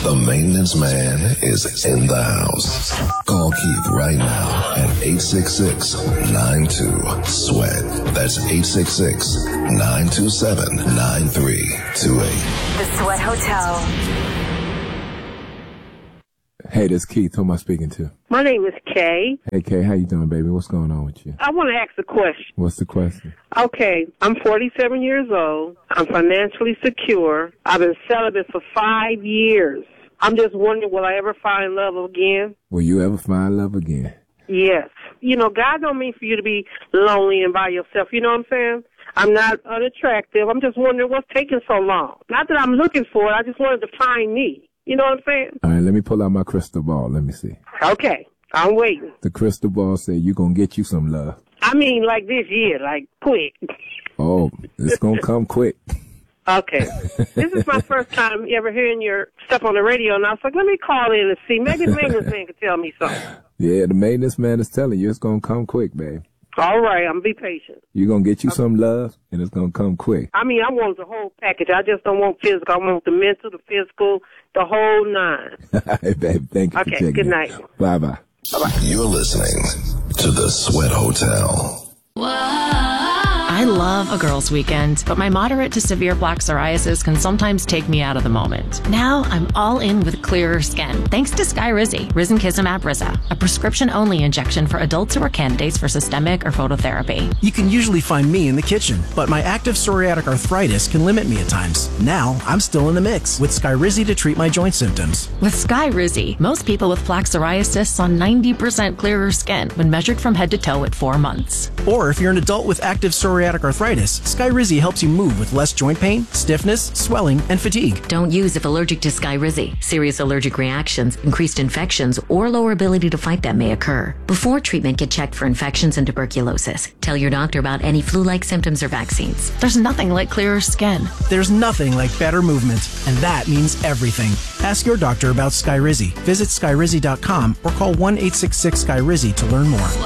The maintenance man is in the house. Call Keith right now at 866-92-SWEAT. That's 866-927-9328. The Sweat Hotel. Hey, this is Keith. Who am I speaking to? My name is Kay. Hey, Kay, how you doing, baby? What's going on with you? I want to ask a question. What's the question? Okay, I'm 47 years old. I'm financially secure. I've been celibate for 5 years. I'm just wondering, will I ever find love again? Will you ever find love again? Yes. You know, God don't mean for you to be lonely and by yourself. You know what I'm saying? I'm not unattractive. I'm just wondering what's taking so long. Not that I'm looking for it. I just wanted to find me. You know what I'm saying? All right, let me pull out my crystal ball. Let me see. Okay, I'm waiting. The crystal ball said you're going to get you some love. I mean, like this year, like quick. Oh, it's going to come quick. Okay. This is my first time ever hearing your stuff on the radio, and I was like, let me call in and see. Maybe the maintenance man can tell me something. Yeah, the maintenance man is telling you it's going to come quick, babe. All right, I'm going to be patient. You're going to get you some love, and it's going to come quick. I mean, I want the whole package. I just don't want physical. I want the mental, the physical, the whole nine. Hey, babe, thank you for checking. Okay, good night. Bye-bye. Bye-bye. You're listening to The Sweat Hotel. I love a girls' weekend, but my moderate to severe plaque psoriasis can sometimes take me out of the moment. Now I'm all in with clearer skin, thanks to Skyrizi, Risankizumab Riza, a prescription-only injection for adults who are candidates for systemic or phototherapy. You can usually find me in the kitchen, but my active psoriatic arthritis can limit me at times. Now I'm still in the mix with Skyrizi to treat my joint symptoms. With Skyrizi, most people with plaque psoriasis saw 90% clearer skin when measured from head to toe at 4 months. Or if you're an adult with active psoriatic arthritis, Skyrizi helps you move with less joint pain, stiffness, swelling, and fatigue. Don't use if allergic to Skyrizi. Serious allergic reactions, increased infections, or lower ability to fight them may occur. Before treatment, get checked for infections and tuberculosis. Tell your doctor about any flu-like symptoms or vaccines. There's nothing like clearer skin. There's nothing like better movement, and that means everything. Ask your doctor about Skyrizi. Visit Skyrizi.com or call 1-866-SKYRIZI to learn more.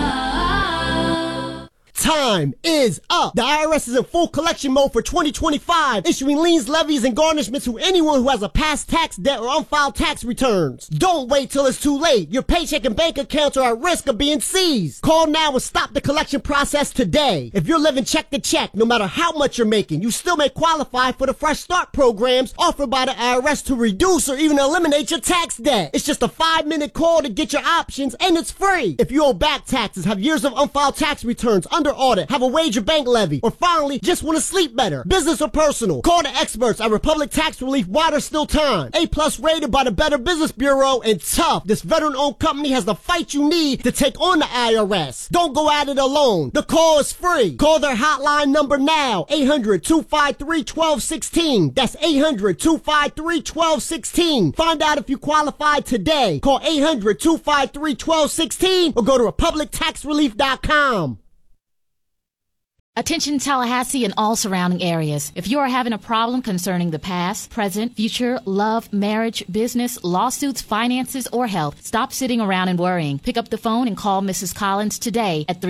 Time is up. The IRS is in full collection mode for 2025, issuing liens, levies, and garnishments to anyone who has a past tax debt or unfiled tax returns. Don't wait till it's too late. Your paycheck and bank accounts are at risk of being seized. Call now and stop the collection process today. If you're living check to check, no matter how much you're making, you still may qualify for the Fresh Start programs offered by the IRS to reduce or even eliminate your tax debt. It's just a 5-minute call to get your options, and it's free. If you owe back taxes, have years of unfiled tax returns under audit, have a wage or bank levy, or finally just want to sleep better, business or personal, call the experts at Republic Tax Relief while there's still time. A+ rated by the Better Business Bureau, and tough. This veteran-owned company has the fight you need to take on the IRS. Don't go at it alone. The call is free. Call their hotline number now, 800-253-1216. That's 800-253-1216. Find out if you qualify today. Call 800-253-1216 or go to republictaxrelief.com. Attention Tallahassee and all surrounding areas. If you are having a problem concerning the past, present, future, love, marriage, business, lawsuits, finances, or health, stop sitting around and worrying. Pick up the phone and call Mrs. Collins today at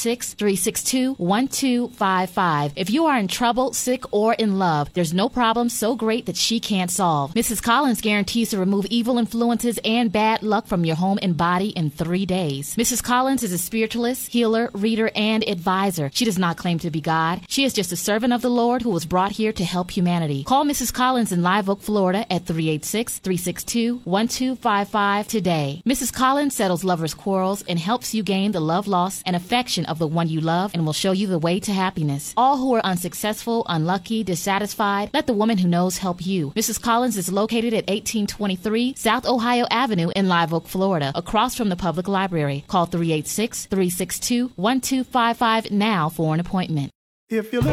386-362-1255. If you are in trouble, sick, or in love, there's no problem so great that she can't solve. Mrs. Collins guarantees to remove evil influences and bad luck from your home and body in 3 days. Mrs. Collins is a spiritualist, healer, reader, and advisor. She does not claim to be God. She is just a servant of the Lord who was brought here to help humanity. Call Mrs. Collins in Live Oak, Florida at 386-362-1255 today. Mrs. Collins settles lovers' quarrels and helps you gain the love, loss, and affection of the one you love and will show you the way to happiness. All who are unsuccessful, unlucky, dissatisfied, let the woman who knows help you. Mrs. Collins is located at 1823 South Ohio Avenue in Live Oak, Florida, across from the public library. Call 386-362-1255 now for an appointment. If you're